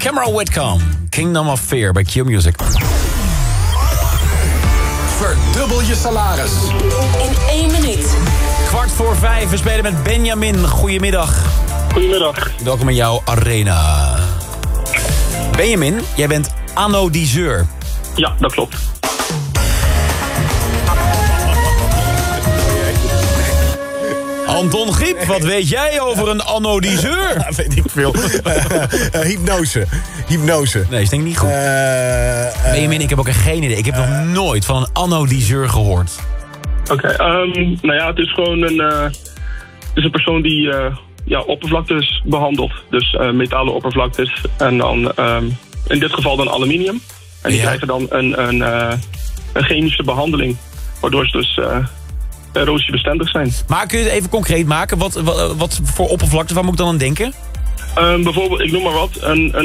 Cameron Whitcomb, Kingdom of Fear bij Q Music. Verdubbel je salaris. In 1 minuut. 4:15, we spelen met Benjamin. Goedemiddag. Goedemiddag. Welkom in jouw arena. Benjamin, jij bent anodiseur. Ja, dat klopt. Anton Giep, wat weet jij over een anodiseur? Weet ik veel. Hypnose. Nee, is denk ik niet goed. Benjamin, ik heb ook geen idee. Ik heb nog nooit van een anodiseur gehoord. Oké, nou ja, het is gewoon het is een persoon die oppervlaktes behandelt. Dus metalen oppervlaktes. En dan in dit geval dan aluminium. En die krijgen dan een chemische behandeling. Waardoor ze dus erosiebestendig zijn. Maar kun je het even concreet maken? Wat voor oppervlakte, waar moet ik dan aan denken? Bijvoorbeeld, ik noem maar wat,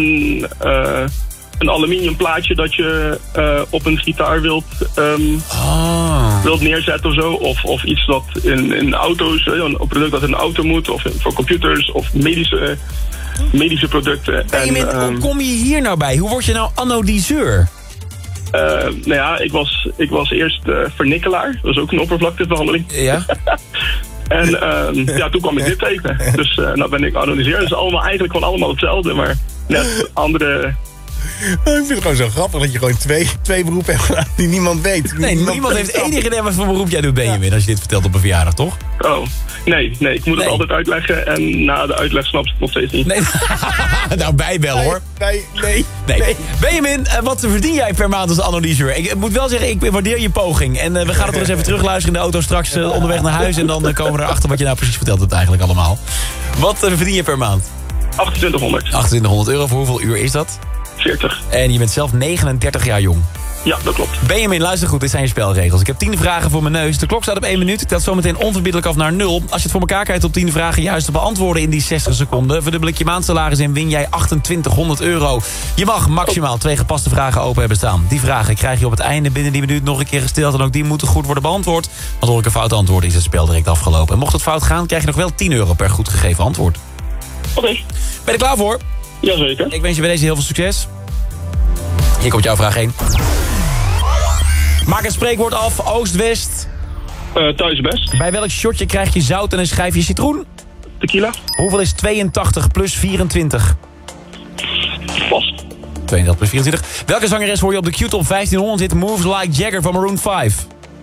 een aluminium plaatje dat je op een gitaar wilt neerzetten of zo. Of iets dat in auto's, een product dat in een auto moet. Of voor computers of medische producten. Benjamin, hoe kom je hier nou bij? Hoe word je nou anodiseur? Nou ja, ik was eerst vernikkelaar. Dat was ook een oppervlaktebehandeling. Ja. En toen kwam ik dit tegen. Dus nou ben ik anodiseur. Het is eigenlijk gewoon allemaal hetzelfde, maar net andere... Ik vind het gewoon zo grappig dat je gewoon twee beroepen hebt gedaan die niemand weet. Nee, niemand heeft enig idee wat voor beroep jij doet, Benjamin, als je dit vertelt op een verjaardag, toch? Oh, nee, ik moet het altijd uitleggen en na de uitleg snap je het nog steeds niet. Nee. Nou, bijbel hoor. Nee. Benjamin, wat verdien jij per maand als anodiseur? Ik moet wel zeggen, ik waardeer je poging. En we gaan het er eens even terugluisteren in de auto straks onderweg naar huis. En dan komen we erachter wat je nou precies vertelt het eigenlijk allemaal. Wat verdien je per maand? 2800. 2800 euro, voor hoeveel uur is dat? 40. En je bent zelf 39 jaar jong. Ja, dat klopt. Benjamin, luister goed, dit zijn je spelregels. Ik heb 10 vragen voor mijn neus. De klok staat op 1 minuut. Ik tel zometeen onverbiddelijk af naar 0. Als je het voor elkaar krijgt op 10 vragen juist te beantwoorden in die 60 seconden... verdubbel ik je maandsalaris en win jij 2800 euro. Je mag maximaal 2 gepaste vragen open hebben staan. Die vragen krijg je op het einde binnen die minuut nog een keer gesteld... en ook die moeten goed worden beantwoord. Want hoor ik een fout antwoord is het spel direct afgelopen. En mocht het fout gaan, krijg je nog wel 10 euro per goed gegeven antwoord. Oké. Ben je er klaar voor? Jazeker. Ik wens je bij deze heel veel succes. Hier komt jouw vraag 1. Maak een spreekwoord af, oost-west. Thuis best. Bij welk shotje krijg je zout en een schijfje citroen? Tequila. Hoeveel is 82 plus 24? Pas. 32 plus 24. Welke zangeres hoor je op de Q-top 1500 hit Moves Like Jagger van Maroon 5?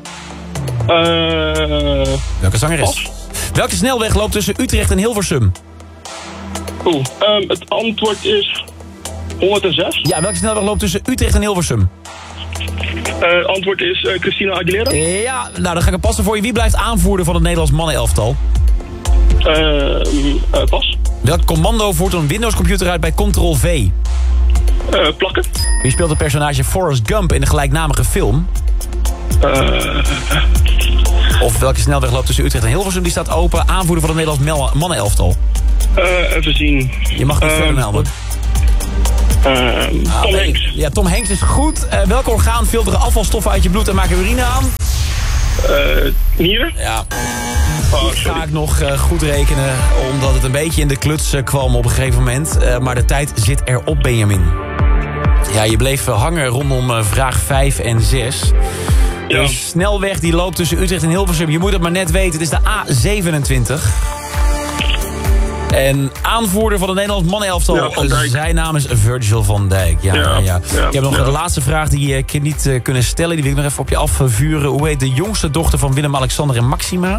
Welke zangeres? Pas. Welke snelweg loopt tussen Utrecht en Hilversum? Het antwoord is 106. Ja, welke snelweg loopt tussen Utrecht en Hilversum? Antwoord is Christina Aguilera. Ja, nou dan ga ik het passen voor je. Wie blijft aanvoerder van het Nederlands mannenelftal? Pas. Welk commando voert een Windows-computer uit bij Ctrl-V? Plakken. Wie speelt het personage Forrest Gump in de gelijknamige film? Of welke snelweg loopt tussen Utrecht en Hilversum? Die staat open. Aanvoerder van het Nederlands mannenelftal. Even zien. Je mag niet verder melden. Tom Hanks. Ja, Tom Hanks is goed. Welk orgaan filteren afvalstoffen uit je bloed en maken urine aan? Nieren? Ja. Oh, Die ga ik nog goed rekenen, omdat het een beetje in de kluts kwam op een gegeven moment. Maar de tijd zit erop, Benjamin. Ja, je bleef hangen rondom vraag 5 en 6. Ja. De snelweg die loopt tussen Utrecht en Hilversum. Je moet het maar net weten, het is de A27. En aanvoerder van het Nederlands mannenelftal, zijn naam is Virgil van Dijk. Ja. Ik heb nog de laatste vraag die ik niet kunnen stellen. Die wil ik nog even op je afvuren. Hoe heet de jongste dochter van Willem, Alexander en Maxima?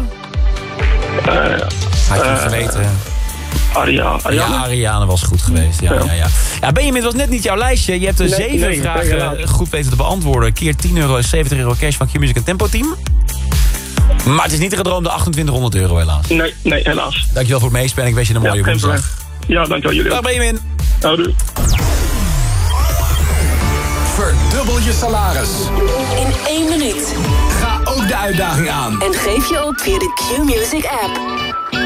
Had je het geweten? Ariane. Ja, Ariane was goed geweest. Ja, Benjamin, het was net niet jouw lijstje. Je hebt er 7 vragen goed weten te beantwoorden. Keer 10 euro en 70 euro cash van Q-Music en Tempo Team. Maar het is niet de gedroomde 2800 euro helaas. Nee, helaas. Dankjewel voor het meespelen. Ik wens je een mooie woensdag. Ja, dankjewel jullie. Dag Benjamin. Houdoe. Verdubbel je salaris. In 1 minuut. Ga ook de uitdaging aan. En geef je op via de Q-Music app.